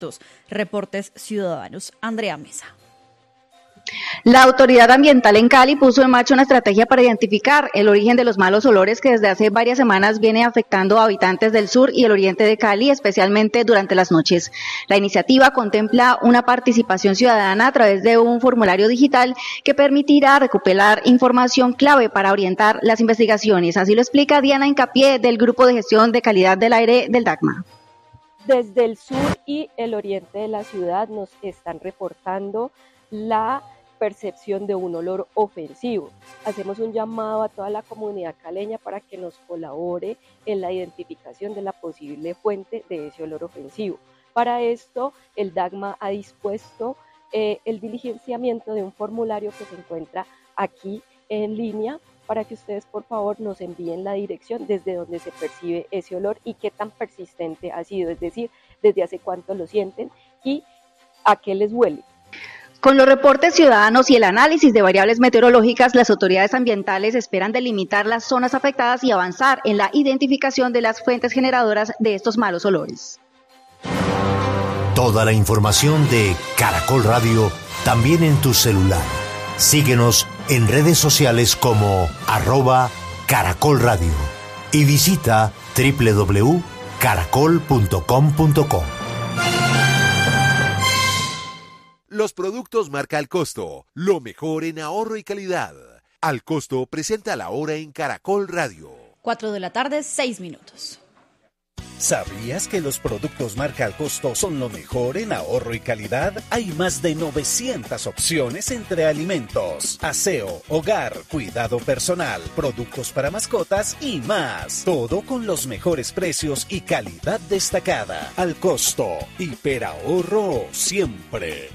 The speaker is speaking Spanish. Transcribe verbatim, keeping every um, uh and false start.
Reportes Ciudadanos. Andrea Mesa. La Autoridad Ambiental en Cali puso en marcha una estrategia para identificar el origen de los malos olores que desde hace varias semanas viene afectando a habitantes del sur y el oriente de Cali, especialmente durante las noches. La iniciativa contempla una participación ciudadana a través de un formulario digital que permitirá recopilar información clave para orientar las investigaciones. Así lo explica Diana Hincapié del Grupo de Gestión de Calidad del Aire del DACMA. Desde el sur y el oriente de la ciudad nos están reportando la percepción de un olor ofensivo. Hacemos un llamado a toda la comunidad caleña para que nos colabore en la identificación de la posible fuente de ese olor ofensivo. Para esto, el DACMA ha dispuesto eh, el diligenciamiento de un formulario que se encuentra aquí en línea para que ustedes, por favor, nos envíen la dirección desde donde se percibe ese olor y qué tan persistente ha sido, es decir, desde hace cuánto lo sienten y a qué les huele. Con los reportes ciudadanos y el análisis de variables meteorológicas, las autoridades ambientales esperan delimitar las zonas afectadas y avanzar en la identificación de las fuentes generadoras de estos malos olores. Toda la información de Caracol Radio también en tu celular. Síguenos en redes sociales como arroba Caracol Radio y visita doble u doble u doble u punto caracol punto com punto co. Los productos marca Al Costo, lo mejor en ahorro y calidad. Al Costo presenta la hora en Caracol Radio. Cuatro de la tarde, seis minutos. ¿Sabías que los productos marca Al Costo son lo mejor en ahorro y calidad? Hay más de novecientas opciones entre alimentos, aseo, hogar, cuidado personal, productos para mascotas y más. Todo con los mejores precios y calidad destacada. Al Costo, hiperahorro siempre.